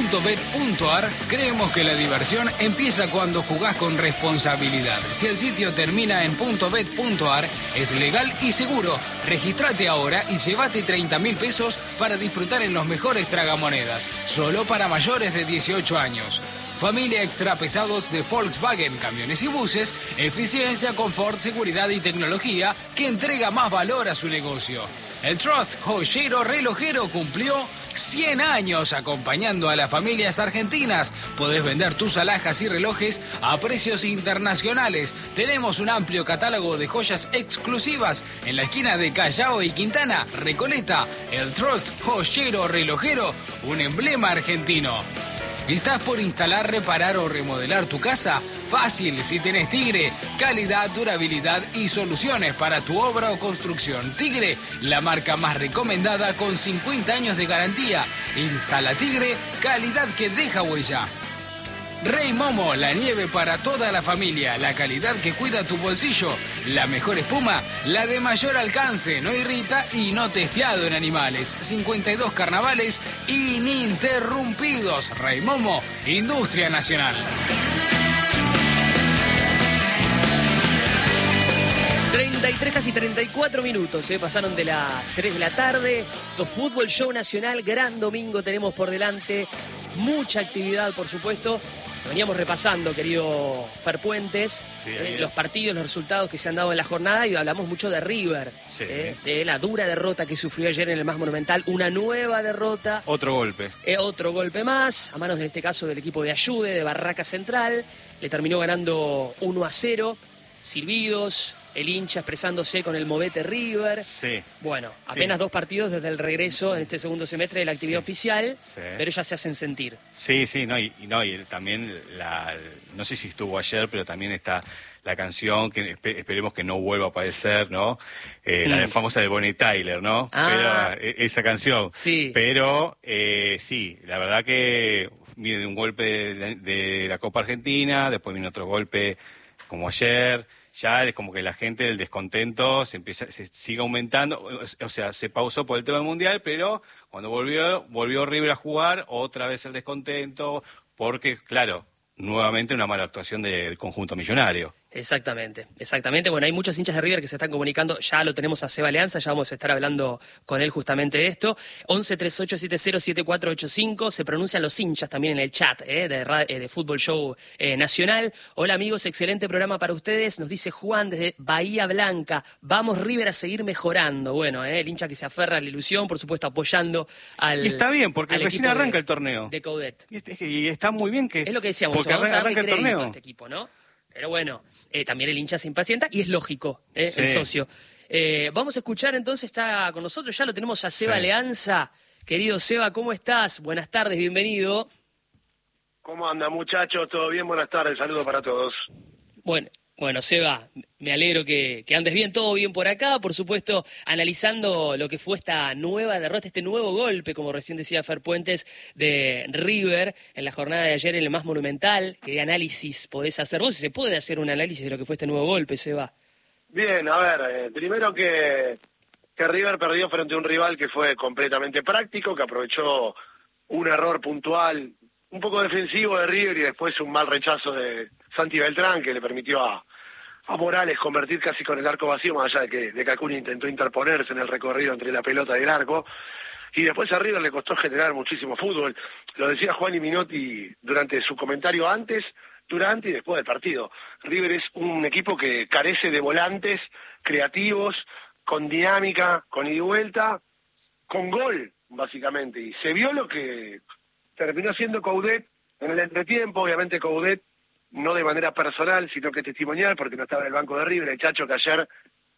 .bet.ar creemos que la diversión empieza cuando jugás con responsabilidad. Si el sitio termina en .bet.ar, es legal y seguro. Regístrate ahora y llévate 30.000 pesos para disfrutar en los mejores tragamonedas. Solo para mayores de 18 años. Familia extra pesados de Volkswagen, camiones y buses, eficiencia, confort, seguridad y tecnología que entrega más valor a su negocio. El Trust Joyero Relojero cumplió 100 años acompañando a las familias argentinas. Podés vender tus alhajas y relojes a precios internacionales. Tenemos un amplio catálogo de joyas exclusivas en la esquina de Callao y Quintana, Recoleta. El Trust Joyero Relojero, un emblema argentino. ¿Estás por instalar, reparar o remodelar tu casa? Fácil si tenés Tigre. Calidad, durabilidad y soluciones para tu obra o construcción. Tigre, la marca más recomendada con 50 años de garantía. Instala Tigre, calidad que deja huella. Rey Momo, la nieve para toda la familia, la calidad que cuida tu bolsillo, la mejor espuma, la de mayor alcance, no irrita y no testeado en animales. 52 carnavales ininterrumpidos. Rey Momo, industria nacional. 33, casi 34 minutos, pasaron de las 3 de la tarde. Esto Fútbol Show Nacional, gran domingo tenemos por delante, mucha actividad por supuesto. Veníamos repasando, querido Fer Puentes, los partidos, los resultados que se han dado en la jornada y hablamos mucho de River, de la dura derrota que sufrió ayer en el más monumental, una nueva derrota. Otro golpe. Otro golpe más, a manos en este caso del equipo de Ayude, de Barraca Central, le terminó ganando 1-0, silbidos, el hincha expresándose con el movete River. Sí. Bueno, apenas 2 partidos desde el regreso en este segundo semestre de la actividad oficial, pero ya se hacen sentir. Sí, y también, no sé si estuvo ayer, pero también está la canción que esperemos que no vuelva a aparecer, ¿no? La famosa de Bonnie Tyler, ¿no? Pero, esa canción. Sí. Pero, sí, la verdad que viene de un golpe de la Copa Argentina, después viene otro golpe como ayer. Ya es como que la gente, el descontento se sigue aumentando, o sea, se pausó por el tema del Mundial, pero cuando volvió River a jugar, otra vez el descontento, porque, claro, nuevamente una mala actuación del conjunto millonario. Exactamente. Bueno, hay muchos hinchas de River que se están comunicando, ya lo tenemos a Seba Leanza, ya vamos a estar hablando con él justamente de esto. 1138707485, se pronuncian los hinchas también en el chat de Fútbol Show Nacional. Hola amigos, excelente programa para ustedes, nos dice Juan desde Bahía Blanca, vamos River a seguir mejorando. Bueno, el hincha que se aferra a la ilusión, por supuesto apoyando al... Y está bien, porque recién arranca el torneo. De Coudet. Y está muy bien que... Es lo que decíamos, vamos a darle crédito a este equipo, ¿no? Pero bueno, también el hincha se impacienta y es lógico, el socio. Vamos a escuchar entonces, está con nosotros, ya lo tenemos a Seba Leanza. Querido Seba, ¿cómo estás? Buenas tardes, bienvenido. ¿Cómo anda, muchachos? ¿Todo bien? Buenas tardes, saludos para todos. Bueno, Seba, me alegro que andes bien, todo bien por acá, por supuesto, analizando lo que fue esta nueva derrota, este nuevo golpe, como recién decía Fer Puentes, de River en la jornada de ayer en el más monumental. ¿Qué análisis podés hacer vos? Si se puede hacer un análisis de lo que fue este nuevo golpe, Seba. Bien, a ver, primero que River perdió frente a un rival que fue completamente práctico, que aprovechó un error puntual, un poco defensivo de River y después un mal rechazo de Santi Beltrán que le permitió a Morales convertir casi con el arco vacío, más allá de que Acuña intentó interponerse en el recorrido entre la pelota y el arco. Y después a River le costó generar muchísimo fútbol. Lo decía Juan y Minotti durante su comentario antes, durante y después del partido. River es un equipo que carece de volantes creativos, con dinámica, con ida y vuelta, con gol, básicamente. Y se vio lo que terminó siendo Coudet en el entretiempo. Obviamente Coudet no de manera personal, sino que testimonial, porque no estaba en el banco de River, el Chacho que ayer,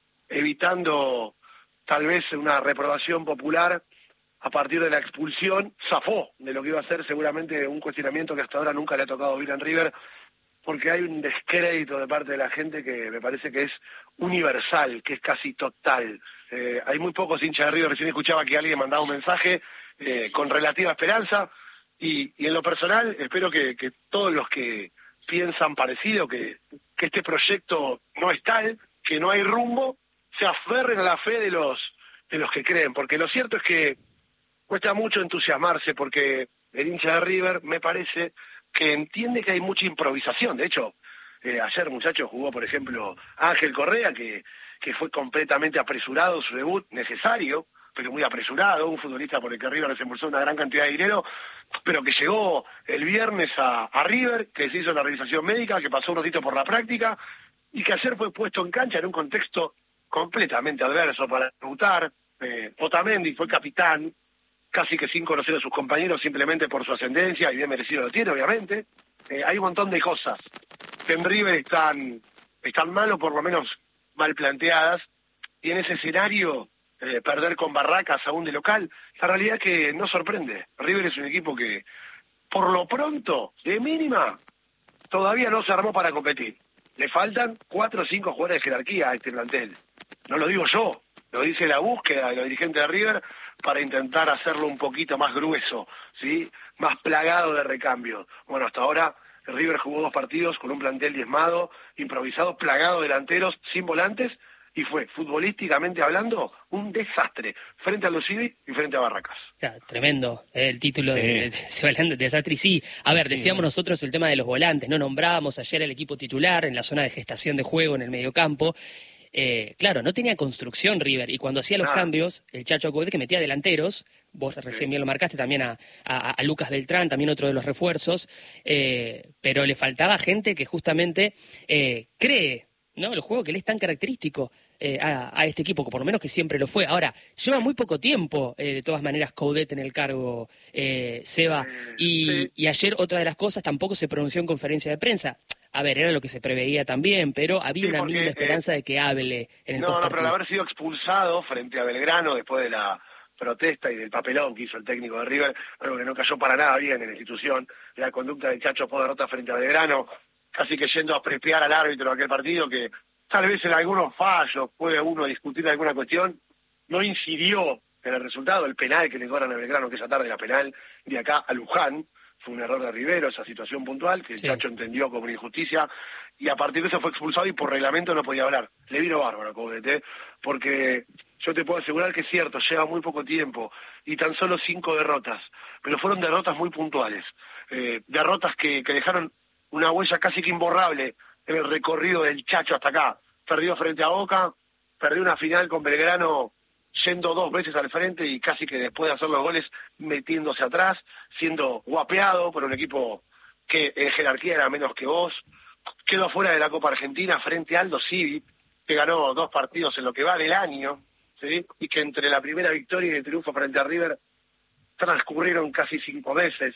evitando tal vez una reprobación popular a partir de la expulsión, zafó de lo que iba a ser seguramente un cuestionamiento que hasta ahora nunca le ha tocado oír en River, porque hay un descrédito de parte de la gente que me parece que es universal, que es casi total. Hay muy pocos hinchas de River, recién escuchaba que alguien mandaba un mensaje con relativa esperanza, y en lo personal espero que todos los que piensan parecido, que este proyecto no es tal, que no hay rumbo, se aferren a la fe de los que creen, porque lo cierto es que cuesta mucho entusiasmarse porque el hincha de River me parece que entiende que hay mucha improvisación. De hecho, ayer, muchachos, jugó, por ejemplo, Ángel Correa, que fue completamente apresurado su debut, necesario, pero muy apresurado, un futbolista por el que River desembolsó una gran cantidad de dinero, pero que llegó el viernes a River, que se hizo la revisación médica, que pasó un ratito por la práctica, y que ayer fue puesto en cancha en un contexto completamente adverso para debutar. Otamendi fue capitán, casi que sin conocer a sus compañeros, simplemente por su ascendencia, y bien merecido lo tiene, obviamente. Hay un montón de cosas que en River están mal, o por lo menos mal planteadas, y en ese escenario perder con Barracas aún de local, la realidad es que no sorprende. River es un equipo que, por lo pronto, de mínima, todavía no se armó para competir. Le faltan 4 o 5 jugadores de jerarquía a este plantel. No lo digo yo, lo dice la búsqueda de los dirigentes de River para intentar hacerlo un poquito más grueso, ¿sí? Más plagado de recambio. Bueno, hasta ahora River jugó 2 partidos con un plantel diezmado, improvisado, plagado de delanteros, sin volantes, y fue, futbolísticamente hablando, un desastre frente a los Civi y frente a Barracas. Ya, tremendo el título de desastre. Y sí, a ver, decíamos nosotros el tema de los volantes, ¿no? Nombrábamos ayer el equipo titular en la zona de gestación de juego en el mediocampo. Claro, no tenía construcción River, y cuando hacía los cambios, el Chacho Coudet, que metía delanteros, vos recién bien lo marcaste, también a Lucas Beltrán, también otro de los refuerzos, pero le faltaba gente que justamente cree, ¿no?, el juego que le es tan característico a este equipo, que por lo menos que siempre lo fue. Ahora, lleva muy poco tiempo, de todas maneras, Coudet en el cargo, Seba, y ayer otra de las cosas, tampoco se pronunció en conferencia de prensa. A ver, era lo que se preveía también, pero había una mínima esperanza de que hable en el postpartido. No, pero al haber sido expulsado frente a Belgrano después de la protesta y del papelón que hizo el técnico de River, algo que no cayó para nada bien en la institución, la conducta de Chacho por derrota frente a Belgrano, casi que yendo a prepear al árbitro de aquel partido, que tal vez en algunos fallos puede uno discutir alguna cuestión, no incidió en el resultado. El penal que le cobran a Belgrano, que esa tarde era penal de acá a Luján, fue un error de Rivero, esa situación puntual, que el Chacho entendió como una injusticia, y a partir de eso fue expulsado y por reglamento no podía hablar. Le vino bárbaro a Coudet, porque yo te puedo asegurar que es cierto, lleva muy poco tiempo y tan solo 5 derrotas, pero fueron derrotas muy puntuales, derrotas que dejaron una huella casi que imborrable en el recorrido del Chacho hasta acá. Perdió frente a Boca, perdió una final con Belgrano yendo 2 veces al frente y casi que después de hacer los goles metiéndose atrás, siendo guapeado por un equipo que en jerarquía era menos que vos. Quedó fuera de la Copa Argentina frente a Aldo Civi, que ganó 2 partidos en lo que va del año, ¿sí? Y que entre la primera victoria y el triunfo frente a River transcurrieron casi 5 meses.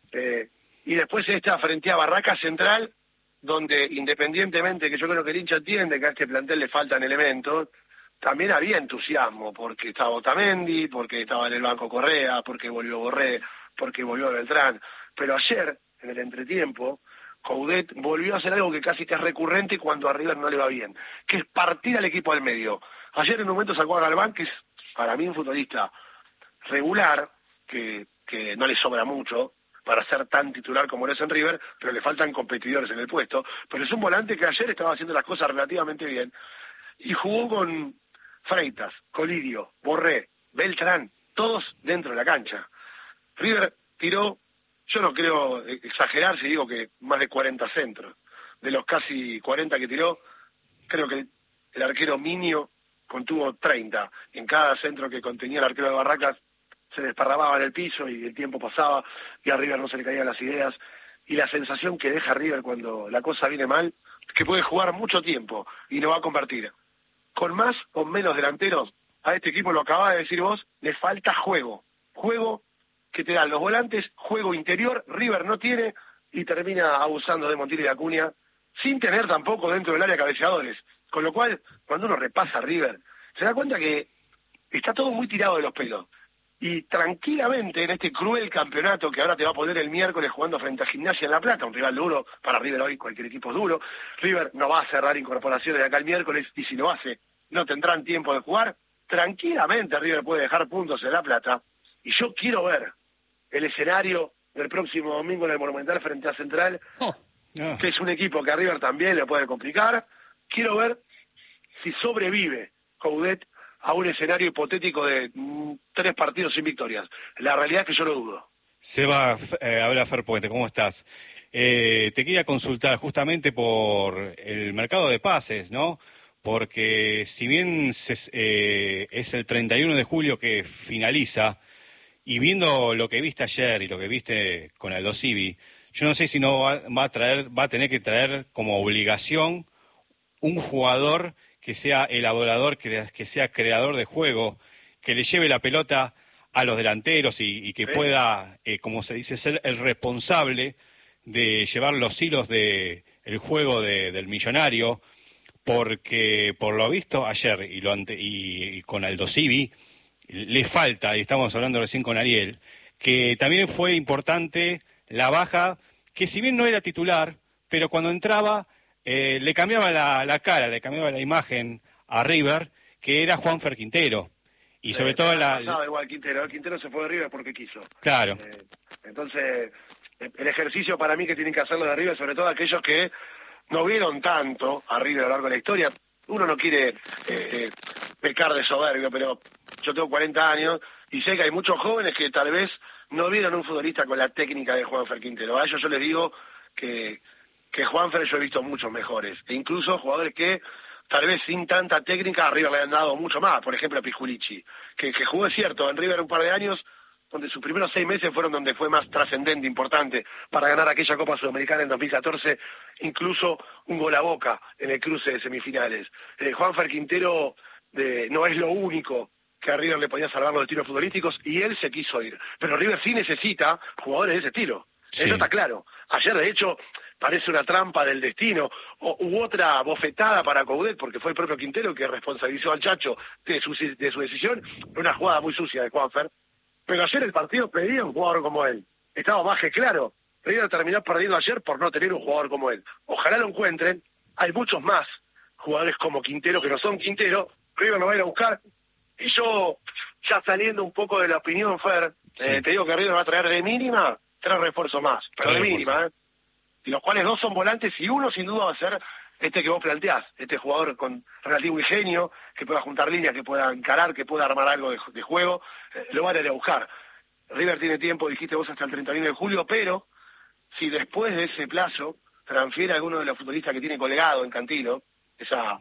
Y después esta frente a Barracas Central, donde independientemente que yo creo que el hincha entiende que a este plantel le faltan elementos, también había entusiasmo, porque estaba Otamendi, porque estaba en el banco Correa, porque volvió Borré, porque volvió Beltrán. Pero ayer, en el entretiempo, Coudet volvió a hacer algo que casi que es recurrente cuando a River no le va bien, que es partir al equipo al medio. Ayer en un momento sacó a Galván, que es para mí un futbolista regular, que no le sobra mucho para ser tan titular como lo es en River, pero le faltan competidores en el puesto. Pero es un volante que ayer estaba haciendo las cosas relativamente bien, y jugó con Freitas, Colidio, Borré, Beltrán, todos dentro de la cancha. River tiró, yo no creo exagerar si digo que más de 40 centros. De los casi 40 que tiró, creo que el arquero Minio contuvo 30. En cada centro que contenía el arquero de Barracas se desparramaba en el piso y el tiempo pasaba y a River no se le caían las ideas. Y la sensación que deja River cuando la cosa viene mal, que puede jugar mucho tiempo y no va a convertir. Con más o menos delanteros, a este equipo, lo acabas de decir vos, le falta juego. Juego que te dan los volantes, juego interior, River no tiene, y termina abusando de Montiel y Acuña, sin tener tampoco dentro del área cabeceadores. Con lo cual, cuando uno repasa a River, se da cuenta que está todo muy tirado de los pelos. Y tranquilamente en este cruel campeonato que ahora te va a poner el miércoles jugando frente a Gimnasia en La Plata, un rival duro para River hoy, cualquier equipo es duro. River no va a cerrar incorporaciones de acá el miércoles, y si lo hace, no tendrán tiempo de jugar. Tranquilamente River puede dejar puntos en La Plata, y yo quiero ver el escenario del próximo domingo en el Monumental frente a Central, que es un equipo que a River también le puede complicar. Quiero ver si sobrevive Coudet a un escenario hipotético de 3 partidos sin victorias. La realidad es que yo lo dudo. Seba, habla Fer Puente, ¿cómo estás? Te quería consultar justamente por el mercado de pases, ¿no? Porque si bien es el 31 de julio que finaliza, y viendo lo que viste ayer y lo que viste con Aldo Civi, yo no sé si no va a tener que traer como obligación un jugador que sea elaborador, que sea creador de juego, que le lleve la pelota a los delanteros y que pueda, como se dice, ser el responsable de llevar los hilos del juego del Millonario, porque por lo visto ayer y con Aldo Civi le falta, y estamos hablando recién con Ariel, que también fue importante la baja, que si bien no era titular, pero cuando entraba le cambiaba la cara, le cambiaba la imagen a River, que era Juanfer Quintero. Y sobre todo igual Quintero se fue de River porque quiso. Claro. Entonces, el ejercicio para mí que tienen que hacerlo de River, sobre todo aquellos que no vieron tanto a River a lo largo de la historia. Uno no quiere pecar de soberbio, pero yo tengo 40 años y sé que hay muchos jóvenes que tal vez no vieron un futbolista con la técnica de Juanfer Quintero. A ellos yo les digo que Juanfer yo he visto muchos mejores, e incluso jugadores que tal vez sin tanta técnica a River le han dado mucho más. Por ejemplo, a Pijulichi, que jugó, es cierto, en River un par de años, donde sus primeros 6 meses fueron donde fue más trascendente, importante, para ganar aquella Copa Sudamericana en 2014, incluso un gol a Boca en el cruce de semifinales. Juanfer Quintero no es lo único que a River le podía salvar los destinos futbolísticos, y él se quiso ir. Pero River sí necesita jugadores de ese estilo. Sí. Eso está claro. Ayer, de hecho, parece una trampa del destino, hubo otra bofetada para Coudet, porque fue el propio Quintero que responsabilizó al Chacho de su decisión, una jugada muy sucia de Juanfer. Pero ayer el partido pedía un jugador como él. Estaba más que claro. River terminó perdiendo ayer por no tener un jugador como él. Ojalá lo encuentren. Hay muchos más jugadores como Quintero que no son Quintero. River lo va a ir a buscar. Y yo, ya saliendo un poco de la opinión, Fer, te digo que River va a traer de mínima 3 refuerzos más. Pero de mínima, y los cuales 2 son volantes y uno sin duda va a ser este que vos planteás, este jugador con relativo ingenio, que pueda juntar líneas, que pueda encarar, que pueda armar algo de juego, lo van a ir a buscar. River tiene tiempo, dijiste vos, hasta el 31 de julio, pero si después de ese plazo transfiere a alguno de los futbolistas que tiene colgado en Cantilo, esa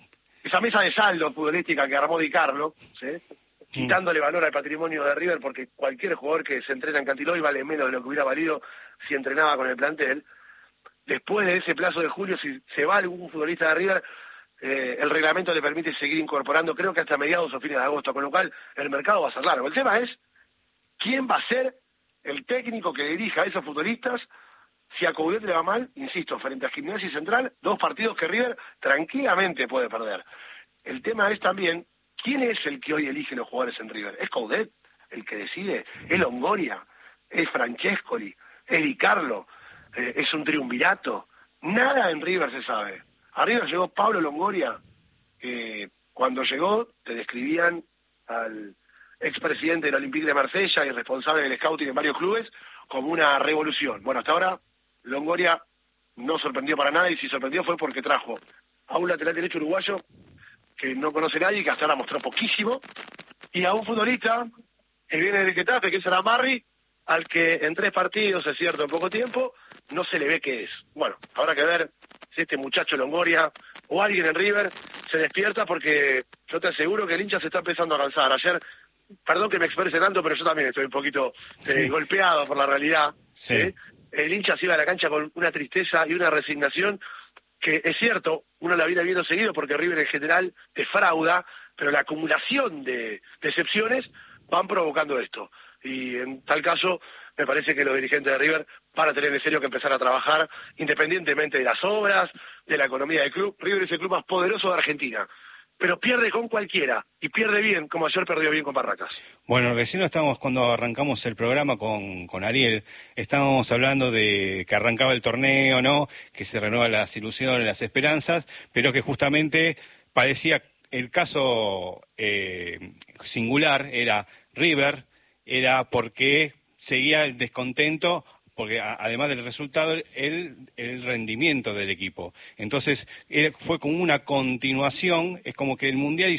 mesa de saldo futbolística que armó Di Carlo, ¿sí? Quitándole valor al patrimonio de River, porque cualquier jugador que se entrena en Cantilo hoy vale menos de lo que hubiera valido si entrenaba con el plantel. Después de ese plazo de julio, si se va algún futbolista de River, el reglamento le permite seguir incorporando, creo que hasta mediados o fines de agosto, con lo cual el mercado va a ser largo. El tema es quién va a ser el técnico que dirija a esos futbolistas. Si a Coudet le va mal, insisto, frente a Gimnasia y Central, 2 partidos que River tranquilamente puede perder. El tema es también quién es el que hoy elige los jugadores en River. ¿Es Coudet el que decide? ¿Es Longoria? ¿Es Francescoli? ¿Es Di Carlo? ¿Es un triunvirato? Nada en River se sabe. A River llegó Pablo Longoria, que cuando llegó te describían al expresidente del Olympique de Marsella y responsable del scouting en varios clubes como una revolución. Bueno, hasta ahora Longoria no sorprendió para nada, y si sorprendió fue porque trajo a un lateral derecho uruguayo que no conoce nadie, que hasta ahora mostró poquísimo, y a un futbolista que viene del Getafe, que es Aramarri, al que en 3 partidos, es cierto, en poco tiempo, no se le ve qué es. Bueno, habrá que ver si este muchacho Longoria o alguien en River se despierta, porque yo te aseguro que el hincha se está empezando a cansar. Ayer, perdón que me exprese tanto, pero yo también estoy un poquito golpeado por la realidad. Sí. El hincha se iba a la cancha con una tristeza y una resignación que, es cierto, uno la viene viendo seguido porque River en general defrauda, pero la acumulación de decepciones van provocando esto. Y en tal caso, me parece que los dirigentes de River van a tener en serio que empezar a trabajar independientemente de las obras, de la economía del club. River es el club más poderoso de Argentina, pero pierde con cualquiera, y pierde bien, como ayer perdió bien con Barracas. Bueno, recién cuando arrancamos el programa con Ariel, estábamos hablando de que arrancaba el torneo, ¿no? Que se renuevan las ilusiones, las esperanzas, pero que justamente parecía el caso singular era River, era porque seguía el descontento, porque además del resultado, el rendimiento del equipo. Entonces, fue como una continuación, es como que el Mundial hizo un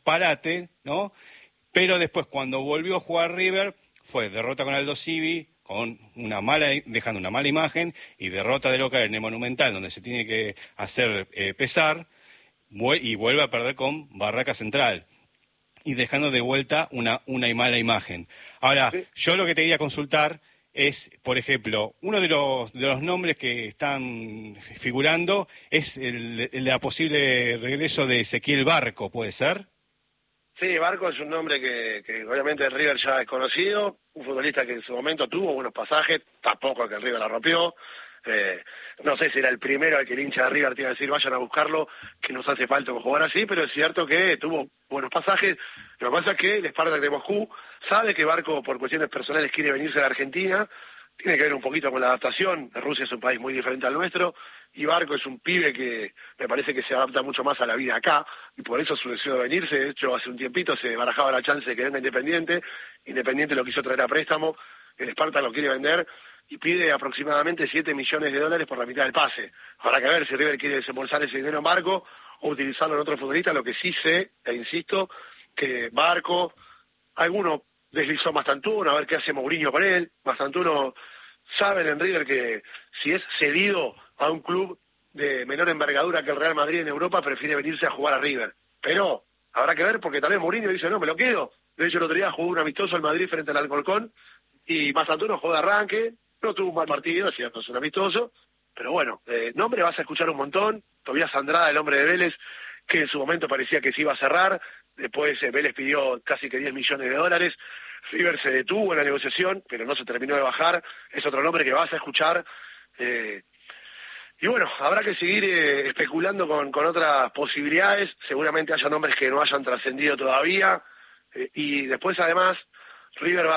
parate, ¿no? Pero después, cuando volvió a jugar River, fue derrota con Aldo Civi, dejando una mala imagen, y derrota de local en el Monumental, donde se tiene que hacer pesar, y vuelve a perder con Barraca Central, y dejando de vuelta una mala imagen. Ahora, yo lo que te quería consultar es, por ejemplo, uno de los nombres que están figurando es el posible regreso de Ezequiel Barco, ¿puede ser? Sí, Barco es un nombre que obviamente el River ya es conocido, un futbolista que en su momento tuvo buenos pasajes, tampoco que el River la rompió. No sé si era el primero al que el hincha de River te iba a decir vayan a buscarlo, que nos hace falta jugar así, pero es cierto que tuvo buenos pasajes. Lo que pasa es que el Spartak de Moscú sabe que Barco por cuestiones personales quiere venirse a la Argentina, tiene que ver un poquito con la adaptación. Rusia es un país muy diferente al nuestro y Barco es un pibe que me parece que se adapta mucho más a la vida acá y por eso su deseo de venirse. De hecho, hace un tiempito se barajaba la chance de que venga Independiente lo quiso traer a préstamo, el Spartak lo quiere vender y pide aproximadamente $7 millones por la mitad del pase. Habrá que ver si River quiere desembolsar ese dinero en Barco o utilizarlo en otro futbolista. Lo que sí sé, e insisto, que Barco, alguno deslizó Mastantuono, a ver qué hace Mourinho con él. Mastantuono, saben en River que si es cedido a un club de menor envergadura que el Real Madrid en Europa, prefiere venirse a jugar a River. Pero habrá que ver, porque también Mourinho dice, no, me lo quedo. De hecho, el otro día jugó un amistoso al Madrid frente al Alcorcón, y Mastantuono jugó de arranque, no tuvo un mal partido, es cierto, es un amistoso, pero bueno, nombre vas a escuchar un montón. Tobías Andrada, el hombre de Vélez, que en su momento parecía que se iba a cerrar, después Vélez pidió casi que $10 millones, River se detuvo en la negociación, pero no se terminó de bajar, es otro nombre que vas a escuchar, y bueno, habrá que seguir especulando con otras posibilidades, seguramente haya nombres que no hayan trascendido todavía, y después además River va